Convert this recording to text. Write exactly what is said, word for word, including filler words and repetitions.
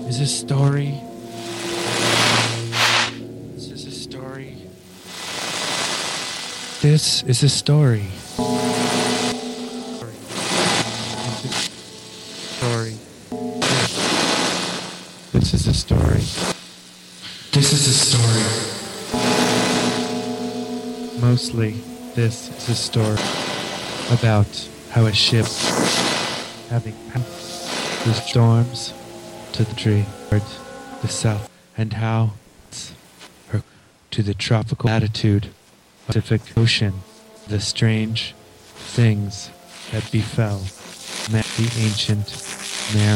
is a story. This is a story. This is a story. Story. This is a story. This is a story. Mostly, this is a story about how a ship, having passed the storms to the tree toward the south, and how her to the tropical latitude of the Pacific Ocean, the strange things that befell met the ancient mariner.